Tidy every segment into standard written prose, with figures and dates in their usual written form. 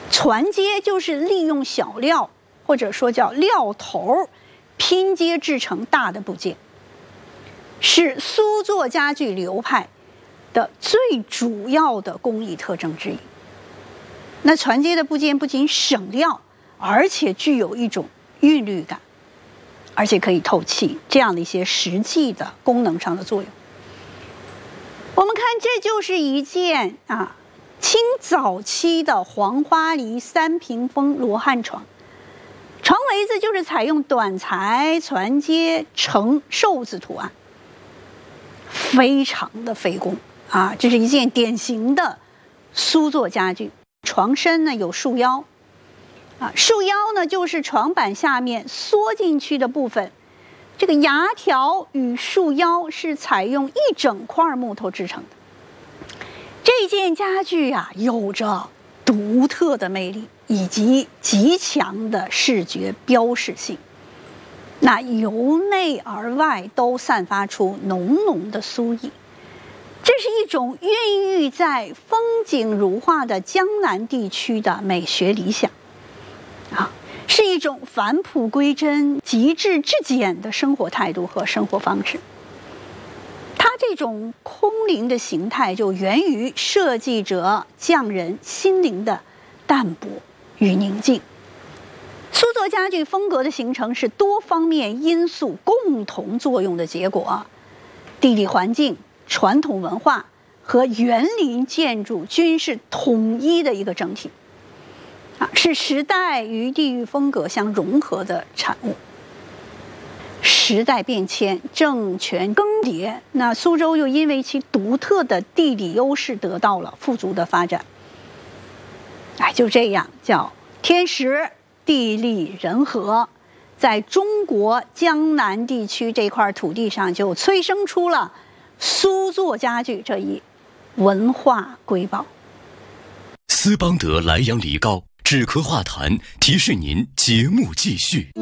攒接就是利用小料或者说叫料头拼接制成大的部件，是苏作家具流派的最主要的工艺特征之一。那攒接的部件不仅省料，而且具有一种韵律感，而且可以透气，这样的一些实际的功能上的作用。我们看，这就是一件清早期的黄花梨3屏风罗汉床，床围子就是采用短裁攒接成寿字图案，非常的费工这是一件典型的苏作家具。床身呢有束腰束腰呢就是床板下面缩进去的部分，这个牙条与束腰是采用一整块木头制成的。这件家具有着独特的魅力以及极强的视觉标识性，那由内而外都散发出浓浓的苏意。这是一种孕育在风景如画的江南地区的美学理想是一种返璞归真、极致至简的生活态度和生活方式。它这种空灵的形态就源于设计者匠人心灵的淡泊与宁静。苏作家具风格的形成是多方面因素共同作用的结果，地理环境、传统文化和园林建筑均是统一的一个整体是时代与地域风格相融合的产物。时代变迁，政权更迭，那苏州又因为其独特的地理优势得到了富足的发展。就这样叫天时地利人和，在中国江南地区这块土地上就催生出了苏作家具这一文化瑰宝。 斯邦德莱阳梨膏止咳化痰，提示您节目继续。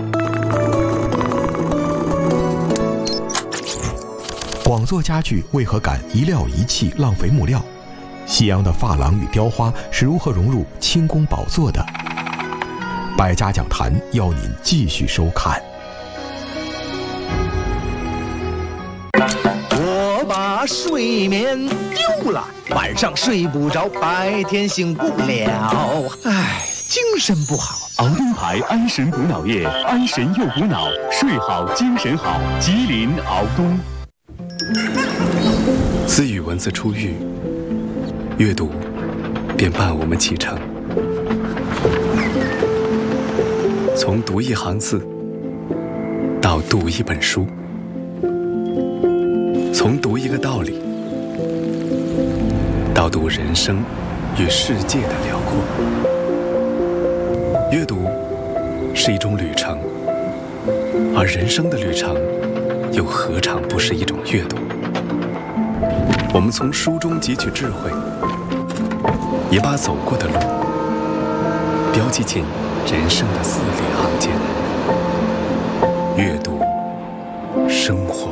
广作家具为何敢一料一器浪费木料？西洋的珐琅与雕花是如何融入清宫宝座的？百家讲坛要您继续收看。 我把睡眠丢了，晚上睡不着，白天醒不了，精神不好。 熬灯牌安神补脑液，安神又补脑，睡好精神好。吉林熬冬。 自与文字初遇，阅读便伴我们启程。从读一行字到读一本书，从读一个道理到读人生与世界的辽阔。阅读是一种旅程，而人生的旅程又何尝不是一种阅读？我们从书中汲取智慧，也把走过的路标记进人生的字里行间。阅读生活。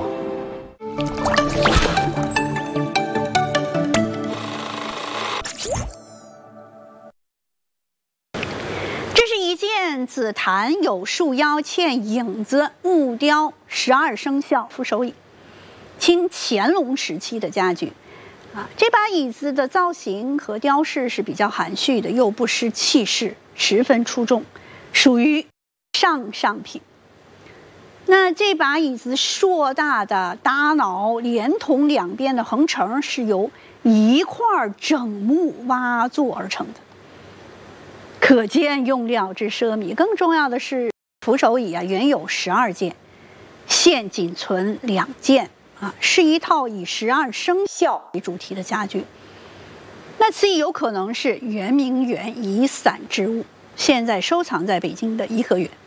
这是一件紫檀有束腰嵌影子木雕12生肖扶手椅，清乾隆时期的家具这把椅子的造型和雕饰是比较含蓄的，又不失气势，十分出众，属于上品。那这把椅子硕大的搭脑连同两边的横承是由一块整木挖做而成的，可见用料之奢靡。更重要的是，扶手椅原有12件，现仅存2件是一套以12生肖为主题的家具。那此椅有可能是圆明园遗散之物，现在收藏在北京的颐和园。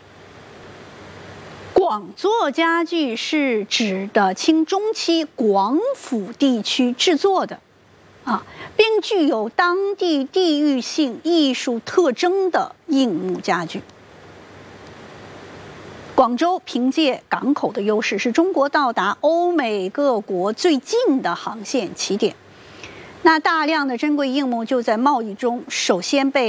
广作家具是指的清中期广府地区制作的并具有当地地域性艺术特征的硬木家具。广州凭借港口的优势，是中国到达欧美各国最近的航线起点。那大量的珍贵硬木就在贸易中首先被